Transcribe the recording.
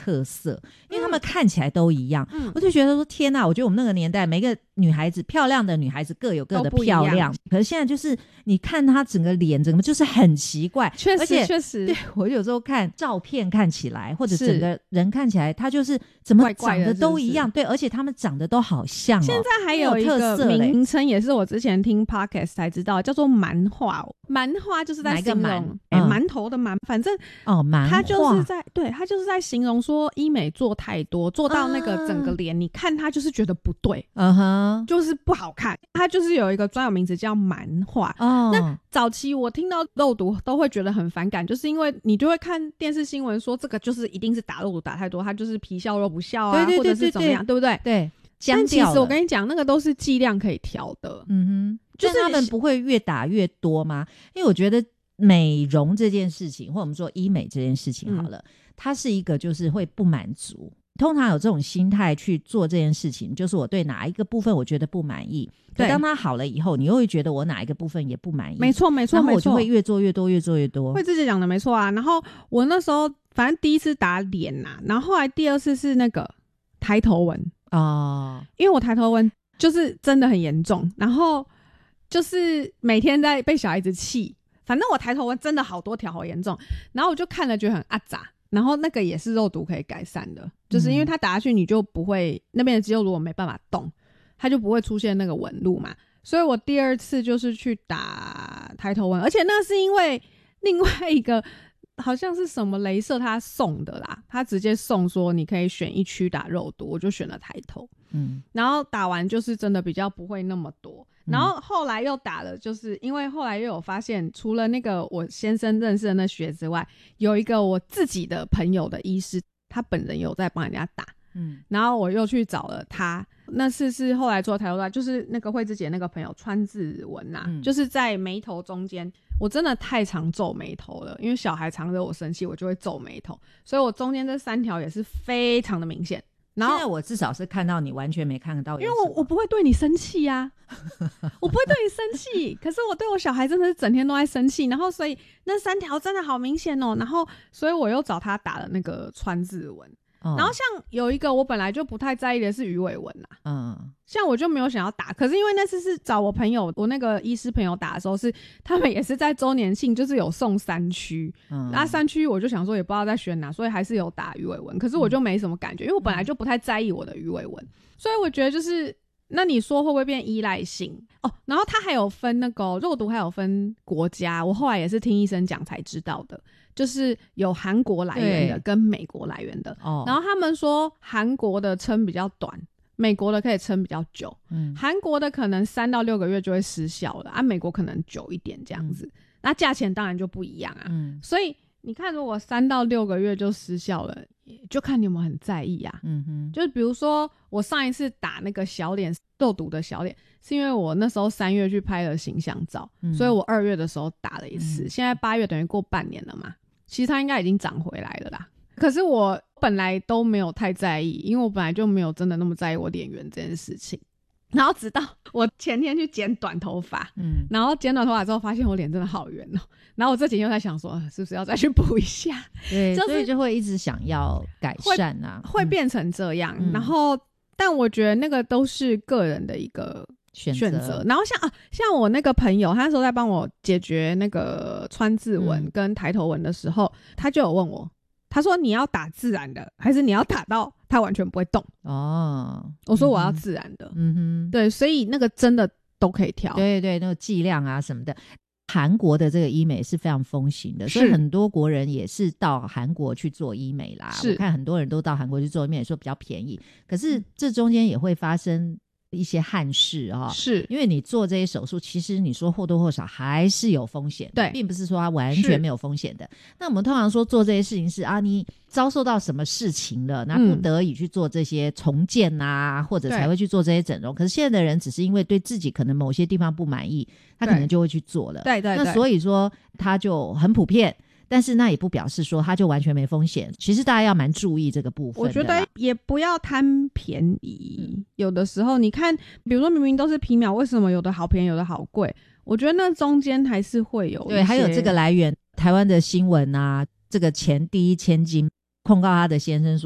特色，因为他们看起来都一样。我就觉得说天哪，我觉得我们那个年代每个女孩子，漂亮的女孩子各有各的漂亮，可是现在就是你看她整个脸整个就是很奇怪， 确实对，我有时候看照片看起来或者整个人看起来他就是怎么长得都一样，对，而且他们长得都好像现在还有一个名称也是我之前听 podcast 才知道，叫做蛮化。蛮化就是在形容馒头的馒，反正他就是在对，他就是在形容说医美做太多，做到那个整个脸你看他就是觉得不对，就是不好看，他就是有一个专有名词叫蛮化。那早期我听到肉毒都会觉得很反感，就是因为你就会看电视新闻说这个就是一定是打肉毒打太多，他就是皮笑肉不笑啊，或者是怎么样，对不对？ 对。 但其实我跟你讲，那个都是剂量可以调的。 就是他们不会越打越多吗？因为我觉得美容这件事情，或者我们说医美这件事情好了，它是一个就是会不满足。通常有这种心态去做这件事情，就是我对哪一个部分我觉得不满意，可当它好了以后，你又会觉得我哪一个部分也不满意。 没错，然后我就会越做越多，会自己讲的没错啊。然后我那时候反正第一次打脸啊，然后后来第二次是那个抬头纹因为我抬头纹就是真的很严重，然后就是每天在被小孩子气，反正我抬头纹真的好多条，好严重，然后我就看了觉得很阿杂，然后那个也是肉毒可以改善的，就是因为它打下去你就不会那边的肌肉如果没办法动，它就不会出现那个纹路嘛，所以我第二次就是去打抬头纹，而且那是因为另外一个好像是什么雷射他送的啦，他直接送说你可以选一区打肉毒，我就选了抬头，然后打完就是真的比较不会那么多，然后后来又打了，就是因为后来又有发现，除了那个我先生认识的那学之外，有一个我自己的朋友的医师，他本人有在帮人家打，然后我又去找了他，那是后来做抬头，就是那个惠芝姐那个朋友川字纹啊，就是在眉头中间，我真的太常皱眉头了，因为小孩常惹我生气，我就会皱眉头，所以我中间这3条也是非常的明显。然后现在我至少是看到你完全没看到， 因为我不会对你生气啊我不会对你生气可是我对我小孩真的是整天都在生气，然后所以那3条真的好明显然后所以我又找他打了那个川字纹，然后像有一个我本来就不太在意的是鱼尾纹像我就没有想要打，可是因为那次是找我朋友，我那个医师朋友打的时候是他们也是在周年庆，就是有送3区，那3区我就想说也不知道在选哪，所以还是有打鱼尾纹，可是我就没什么感觉，因为我本来就不太在意我的鱼尾纹，所以我觉得就是那你说会不会变依赖性然后它还有分那个肉毒还有分国家，我后来也是听医生讲才知道的，就是有韩国来源的跟美国来源的然后他们说韩国的撑比较短，美国的可以撑比较久，韩国的可能3到6个月就会失效了美国可能久一点这样子，那价钱当然就不一样所以你看如果3到6个月就失效了，就看你有没有很在意就是比如说我上一次打那个小脸肉毒的小脸是因为我那时候3月去拍了形象照所以我2月的时候打了一次现在8月等于过半年了嘛，其实它应该已经长回来了啦，可是我本来都没有太在意，因为我本来就没有真的那么在意我脸圆这件事情，然后直到我前天去剪短头发然后剪短头发之后发现我脸真的好圆然后我这几天又在想说是不是要再去补一下， 对、所以就会一直想要改善会变成这样然后但我觉得那个都是个人的一个选择然后像我那个朋友他那时候在帮我解决那个川字纹跟抬头纹的时候他就有问我，他说你要打自然的还是你要打到它完全不会动我说我要自然的对，所以那个真的都可以调， 对对，那个剂量啊什么的，韩国的这个医美是非常风行的，所以很多国人也是到韩国去做医美啦，我看很多人都到韩国去做医美，说比较便宜，可是这中间也会发生一些憾事是因为你做这些手术其实你说或多或少还是有风险的，对，并不是说它完全没有风险的，那我们通常说做这些事情是你遭受到什么事情了，那不得已去做这些重建啊或者才会去做这些整容，可是现在的人只是因为对自己可能某些地方不满意，他可能就会去做了，对，那所以说他就很普遍，但是那也不表示说它就完全没风险，其实大家要蛮注意这个部分的，我觉得也不要贪便宜有的时候你看比如说明明都是皮秒，为什么有的好便宜有的好贵，我觉得那中间还是会有对，还有这个来源台湾的新闻啊，这个前第一千金控告他的先生说